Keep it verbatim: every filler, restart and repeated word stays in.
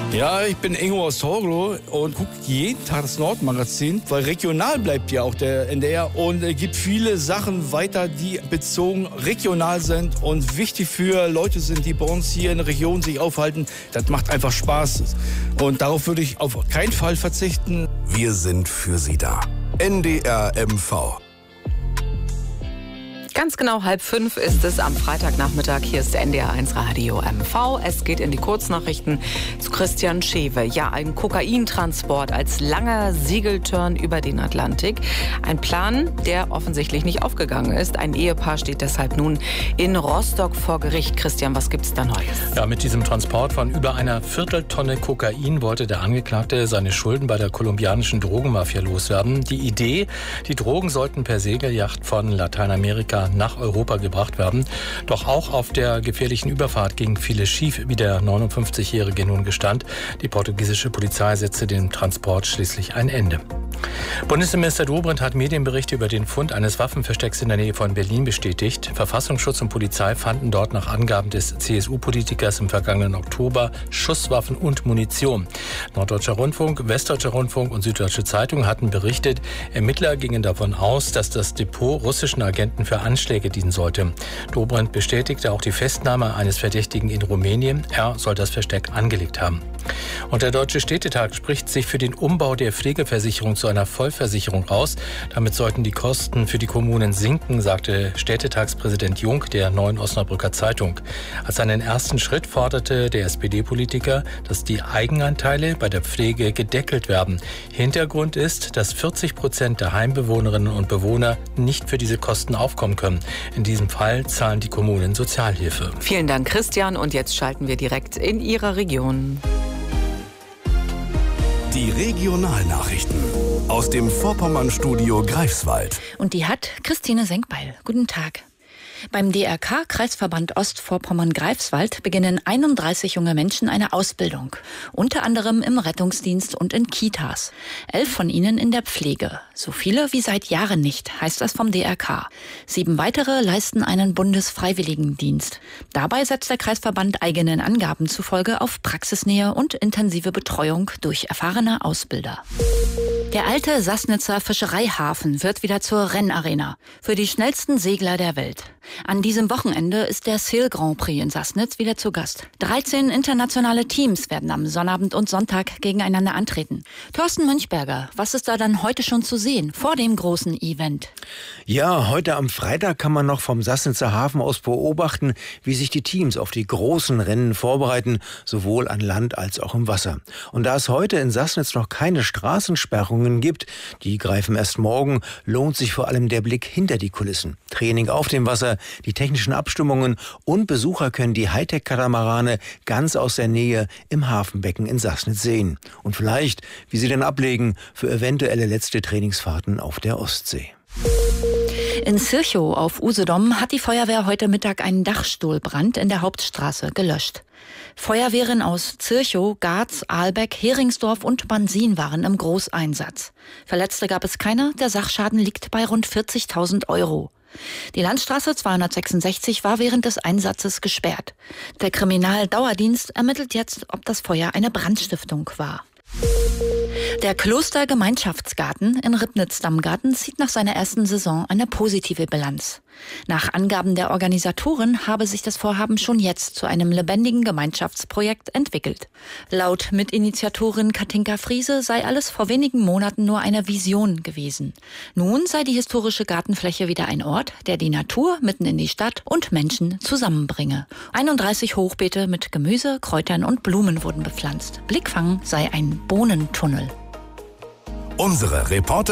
Ja, ich bin Ingo aus Torglow und gucke jeden Tag das Nordmagazin, weil regional bleibt ja auch der N D R und es gibt viele Sachen weiter, die bezogen regional sind und wichtig für Leute sind, die bei uns hier in der Region sich aufhalten. Das macht einfach Spaß und darauf würde ich auf keinen Fall verzichten. Wir sind für Sie da. N D R M V. Ganz genau halb fünf ist es am Freitagnachmittag. Hier ist der N D R eins Radio M V. Es geht in die Kurznachrichten zu Christian Schewe. Ja, ein Kokaintransport als langer Segeltörn über den Atlantik. Ein Plan, der offensichtlich nicht aufgegangen ist. Ein Ehepaar steht deshalb nun in Rostock vor Gericht. Christian, was gibt's da Neues? Ja, mit diesem Transport von über einer Vierteltonne Kokain wollte der Angeklagte seine Schulden bei der kolumbianischen Drogenmafia loswerden. Die Idee, die Drogen sollten per Segelyacht von Lateinamerika nach Europa gebracht werden. Doch auch auf der gefährlichen Überfahrt ging vieles schief, wie der neunundfünfzigjährige nun gestand. Die portugiesische Polizei setzte dem Transport schließlich ein Ende. Bundesinnenminister Dobrindt hat Medienberichte über den Fund eines Waffenverstecks in der Nähe von Berlin bestätigt. Verfassungsschutz und Polizei fanden dort nach Angaben des C S U-Politikers im vergangenen Oktober Schusswaffen und Munition. Norddeutscher Rundfunk, Westdeutscher Rundfunk und Süddeutsche Zeitung hatten berichtet, Ermittler gingen davon aus, dass das Depot russischen Agenten für Anschläge dienen sollte. Dobrindt bestätigte auch die Festnahme eines Verdächtigen in Rumänien. Er soll das Versteck angelegt haben. Und der Deutsche Städtetag spricht sich für den Umbau der Pflegeversicherung zu einer Vollversicherung aus. Damit sollten die Kosten für die Kommunen sinken, sagte Städtetagspräsident Jung der Neuen Osnabrücker Zeitung. Als einen ersten Schritt forderte der S P D-Politiker, dass die Eigenanteile bei der Pflege gedeckelt werden. Hintergrund ist, dass vierzig Prozent der Heimbewohnerinnen und Bewohner nicht für diese Kosten aufkommen können. In diesem Fall zahlen die Kommunen Sozialhilfe. Vielen Dank, Christian. Und jetzt schalten wir direkt in Ihrer Region. Die Regionalnachrichten aus dem Vorpommern-Studio Greifswald. Und die hat Christine Senkbeil. Guten Tag. Beim D R K-Kreisverband Ostvorpommern-Greifswald beginnen einunddreißig junge Menschen eine Ausbildung. Unter anderem im Rettungsdienst und in Kitas. Elf von ihnen in der Pflege. So viele wie seit Jahren nicht, heißt das vom D R K. Sieben weitere leisten einen Bundesfreiwilligendienst. Dabei setzt der Kreisverband eigenen Angaben zufolge auf Praxisnähe und intensive Betreuung durch erfahrene Ausbilder. Der alte Sassnitzer Fischereihafen wird wieder zur Rennarena für die schnellsten Segler der Welt. An diesem Wochenende ist der Sail Grand Prix in Sassnitz wieder zu Gast. dreizehn internationale Teams werden am Sonnabend und Sonntag gegeneinander antreten. Thorsten Münchberger, was ist da dann heute schon zu sehen vor dem großen Event? Ja, heute am Freitag kann man noch vom Sassnitzer Hafen aus beobachten, wie sich die Teams auf die großen Rennen vorbereiten, sowohl an Land als auch im Wasser. Und da es heute in Sassnitz noch keine Straßensperrungen gibt, die greifen erst morgen, lohnt sich vor allem der Blick hinter die Kulissen. Training auf dem Wasser, die technischen Abstimmungen und Besucher können die Hightech-Katamarane ganz aus der Nähe im Hafenbecken in Sassnitz sehen. Und vielleicht, wie sie dann ablegen für eventuelle letzte Trainingsfahrten auf der Ostsee. In Zirchow auf Usedom hat die Feuerwehr heute Mittag einen Dachstuhlbrand in der Hauptstraße gelöscht. Feuerwehren aus Zirchow, Garz, Ahlbeck, Heringsdorf und Bansin waren im Großeinsatz. Verletzte gab es keine, der Sachschaden liegt bei rund vierzigtausend Euro. Die Landstraße zweihundertsechsundsechzig war während des Einsatzes gesperrt. Der Kriminaldauerdienst ermittelt jetzt, ob das Feuer eine Brandstiftung war. Der Klostergemeinschaftsgarten in Ribnitz-Dammgarten zieht nach seiner ersten Saison eine positive Bilanz. Nach Angaben der Organisatoren habe sich das Vorhaben schon jetzt zu einem lebendigen Gemeinschaftsprojekt entwickelt. Laut Mitinitiatorin Katinka Friese sei alles vor wenigen Monaten nur eine Vision gewesen. Nun sei die historische Gartenfläche wieder ein Ort, der die Natur mitten in die Stadt und Menschen zusammenbringe. einunddreißig Hochbeete mit Gemüse, Kräutern und Blumen wurden bepflanzt. Blickfang sei ein Bohnentunnel. Unsere Reporter